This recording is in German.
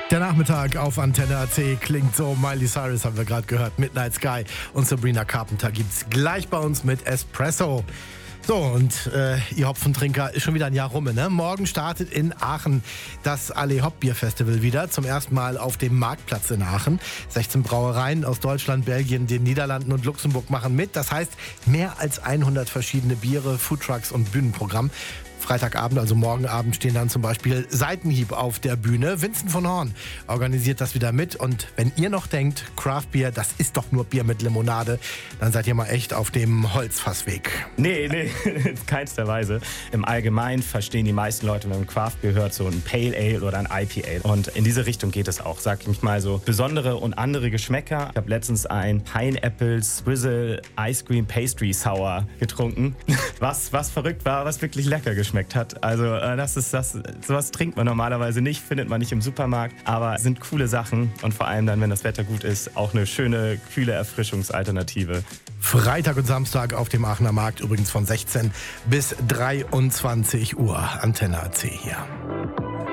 Der Nachmittag auf Antenne AC klingt so. Miley Cyrus haben wir gerade gehört, Midnight Sky, und Sabrina Carpenter gibt's gleich bei uns mit Espresso. So, und ihr Hopfentrinker, ist schon wieder ein Jahr rum, ne? Morgen startet in Aachen das Alle Hop Bier Festival wieder, zum ersten Mal auf dem Marktplatz in Aachen. 16 Brauereien aus Deutschland, Belgien, den Niederlanden und Luxemburg machen mit. Das heißt, mehr als 100 verschiedene Biere, Foodtrucks und Bühnenprogramm. Freitagabend, also morgen Abend, stehen dann zum Beispiel Seitenhieb auf der Bühne. Vincent von Horn organisiert das wieder mit. Und wenn ihr noch denkt, Craft Beer, das ist doch nur Bier mit Limonade, dann seid ihr mal echt auf dem Holzfassweg. Nee, in keinster Weise. Im Allgemeinen verstehen die meisten Leute, wenn man Craft Beer hört, so ein Pale Ale oder ein IPA. Und in diese Richtung geht es auch, sag ich mal so. Besondere und andere Geschmäcker. Ich habe letztens ein Pineapple Swizzle Ice Cream Pastry Sour getrunken, was verrückt war, was wirklich lecker geschmeckt hat. Also sowas trinkt man normalerweise nicht, findet man nicht im Supermarkt, aber sind coole Sachen und vor allem dann, wenn das Wetter gut ist, auch eine schöne, kühle Erfrischungsalternative. Freitag und Samstag auf dem Aachener Markt, übrigens von 16 bis 23 Uhr. Antenne AC hier.